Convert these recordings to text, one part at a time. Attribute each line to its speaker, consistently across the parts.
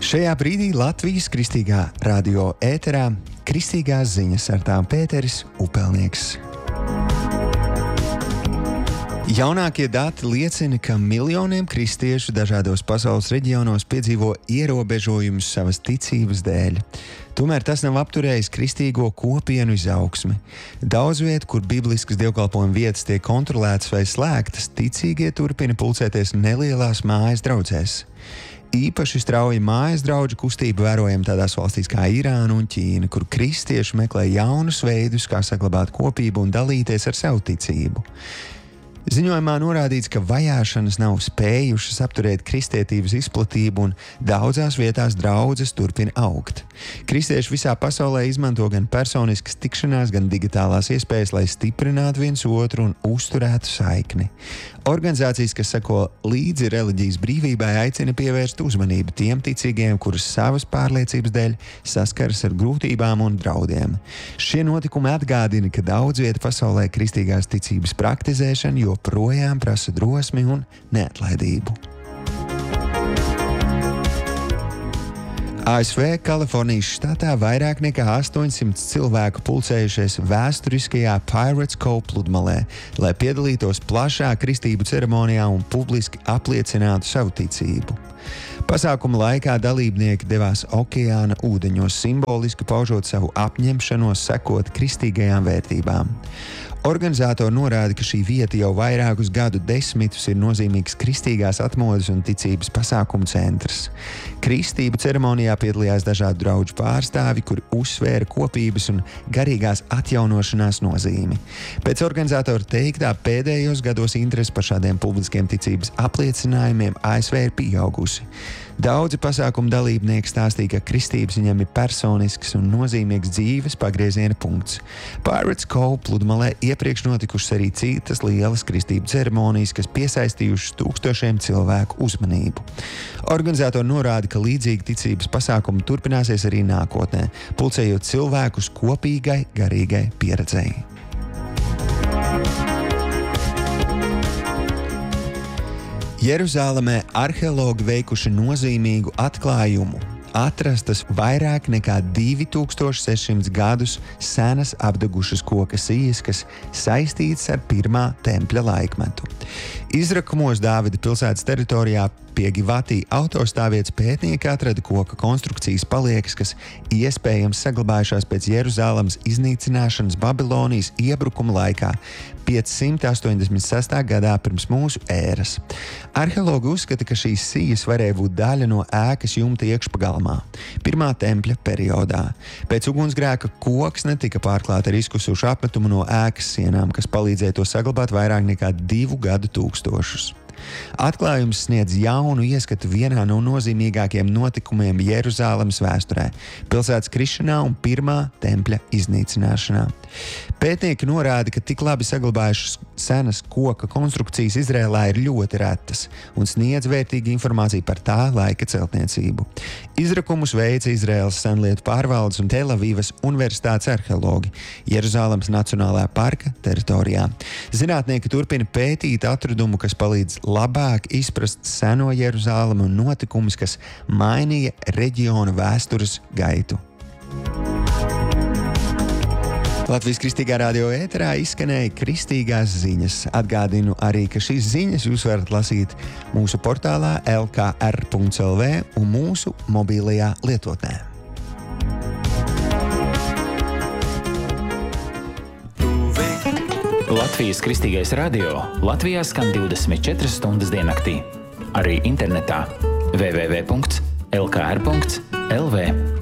Speaker 1: Šajā brīdī Latvijas kristīgā radio ēterā kristīgās ziņas ar tām Pēteris Upelnieks. Jaunākie dati liecina, ka miljoniem kristiešu dažādos pasaules reģionos piedzīvo ierobežojumus savas ticības dēļ. Tomēr tas nav apturējis kristīgo kopienu izaugsmi. Daudz vietu, kur bibliskas dievkalpojuma vietas tiek kontrolētas vai slēgtas, ticīgie turpina pulcēties nelielās mājas draudzēs. Īpaši strauji mājas draugu kustība vērojama tādās valstīs kā Irāna un Ķīna, kur kristieši meklē jaunus veidus, kā saglabāt kopību un dalīties ar savu ticību. Ziņojumā norādīts, ka vajāšanas nav spējušas apturēt kristietības izplatību un daudzās vietās draudzes turpina augt. Kristieši visā pasaulē izmanto gan personiskas tikšanās, gan digitālās iespējas, lai stiprinātu viens otru un uzturētu saikni. Organizācijas, kas seko līdzi reliģijas brīvībai, aicina pievērst uzmanību tiem ticīgiem, kurus savas pārliecības dēļ saskaras ar grūtībām un draudiem. Šie notikumi atgādina, ka daudz vieta pasaulē kristīgās ticības praktizēšana joprojām prasa drosmi un neatlaidību. ASV Kalifornijas štatā vairāk nekā 800 cilvēku pulcējušies vēsturiskajā Pirates Cove pludmalē, lai piedalītos plašā kristību ceremonijā un publiski apliecinātu savu ticību. Pasākuma laikā dalībnieki devās okeāna ūdeņos, simboliski paužot savu apņemšanos sekot kristīgajām vērtībām. Organizatori norāda, ka šī vieta jau vairākus gadu desmitus ir nozīmīgs kristīgās atmodas un ticības pasākumu centrs. Kristību ceremonijā piedalījās dažādu draugu pārstāvi, kuri uzsvēra kopības un garīgās atjaunošanās nozīmi. Pēc organizatoru teiktā, pēdējos gados interese par šādiem publiskiem ticības apliecinājumiem ASV ir pieaugusi. Daudzi pasākumu dalībnieki stāstīja, ka kristības viņam ir personisks un nozīmīgs dzīves pagrieziena punkts. Pirates Cove pludmalē iepriekš notikušas arī citas lielas kristību ceremonijas, kas piesaistījušas tūkstošiem cilvēku uzmanību. Organizatori norāda, ka līdzīgi ticības pasākumi turpināsies arī nākotnē, pulcējot cilvēkus kopīgai garīgai pieredzei. Jeruzālemē arheologi veikuši nozīmīgu atklājumu. Atrastas vairāk nekā 2600 gadus senas apdegušas koka sijas, kas saistītas ar pirmā tempļa laikmetu. Izrakumos Dāvida pilsētas teritorijā pie Givatī autostāvvietas pētnieki atrada koka konstrukcijas paliekas, kas iespējams saglabājušās pēc Jeruzālemes iznīcināšanas Babilonijas iebrukuma laikā 586. gadā pirms mūsu ēras. Arheologi uzskata, ka šīs sijas varēja būt daļa no ēkas jumta iekšpagalmā, pirmā tempļa periodā. Pēc ugunsgrēka koks netika pārklāta ar izkusušu apmetumu no ēkas sienām, kas palīdzēja to saglabāt vairāk nekā 2 gadu tūkstošus. Atklājums sniedz jaunu ieskatu vienā no nozīmīgākajiem notikumiem Jeruzālemes vēsturē – pilsētas krišanā un pirmā tempļa iznīcināšanā. Pētnieki norāda, ka tik labi saglabājušas senas koka konstrukcijas Izrēlā ir ļoti retas un sniedz vērtīgu informāciju par tā laika celtniecību. Izrakumus veica Izraēlas senlietu pārvaldes un Telavīvas universitātes arheologi Jeruzālemes Nacionālajā parka teritorijā. Zinātnieki turpina pētīt atradumu, kas palīdz labāk izprast seno Jeruzālemi un notikumus, kas mainīja reģiona vēstures gaitu. Latvijas kristīgā radio ēterā izskanēja kristīgās ziņas. Atgādinu arī, ka šīs ziņas jūs varat lasīt mūsu portālā lkr.lv un mūsu mobilajā lietotnē.
Speaker 2: Latvijas kristīgais radio Latvijā skan 24 stundas diennaktī. Arī internetā www.lkr.lv.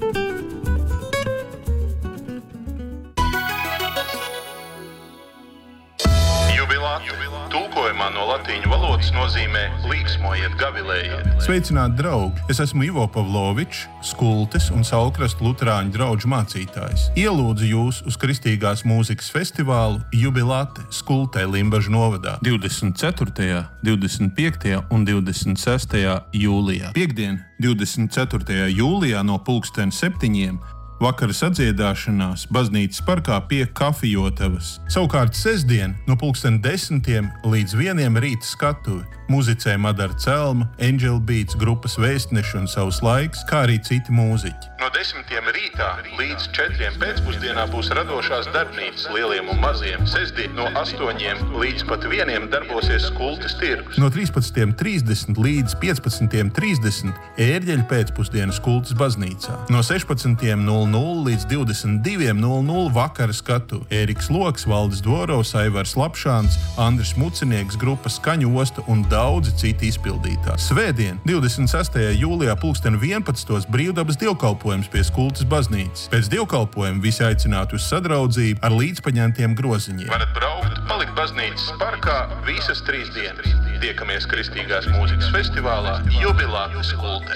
Speaker 3: Tulkojumā no latīņu valodas nozīmē līksmojiet, gavilējiet.
Speaker 4: Sveicināti, draugi! Es esmu Ivo Pavlovičs, Skultes un Saulkrastu luterāņu draugu mācītājs. Ielūdzu jūs uz kristīgās mūzikas festivālu Jubilate Skultē Limbažu novadā 24., 25. un 26. jūlijā. Piektdien, 24. jūlijā no 7:00 vakara sadziedāšanās baznīcas parkā pie Kafijotavas. Savukārt sestdien no 10:00 līdz 1:00 rīta skatuve. Muzicē Madara Celma, Angel Beats grupas Vēstneši un Savs laiks, kā arī citi mūziķi.
Speaker 3: No 10:00 rītā līdz 4:00 pēcpusdienā būs radošās darbnīcas lieliem un maziem. Sestdien no 8:00 līdz pat 1:00 darbosies Skultes tirgus.
Speaker 4: No 13:30 līdz 15:30 ērģeļu pēcpusdienu Skultes baznīcā. No 16:00 līdz 22:00 vakara skatu. Ēriks Loks, Valdis Dvorovs, Aivars Lapšāns, Andris Mucinieks, grupa Skaņu osta un daudzi citi izpildītāji. Svētdien, 26. jūlijā 11:00 brīvdabas dievkalpojums pie Skultes baznīcas. Pēc dievkalpojuma visi aicināti uz sadraudzību ar līdzpaņemtiem groziņiem.
Speaker 3: Varat braukt, palikt baznīcas parkā visas 3 dienas. Tiekamies Kristīgās mūzikas festivālā Jubilāte Skultē.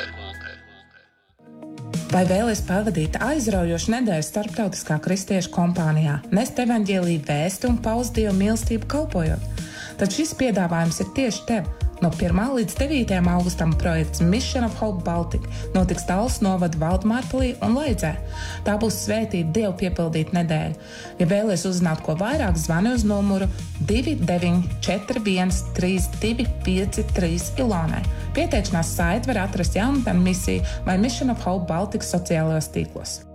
Speaker 5: Vai vēlies pavadīt aizraujošu nedēļu starptautiskā kristiešu kompānijā, nest evaņģēliju vēsti un paust Dievu mīlestību kalpojot? Tad šis piedāvājums ir tieši tev. No 1. līdz 9. augustam projekts Mission of Hope Baltica notiks Talsu novada Valdmārpilī un Leidzē. Tā būs svētīta Dievu piepildīta nedēļa. Ja vēlies uzzināt ko vairāk, zvani uz numuru 2941 3253 Ilonai. Pieteikšanās saiti var atrast Jaunatnes misiju vai Mission of Hope Baltica sociālajos tīklos.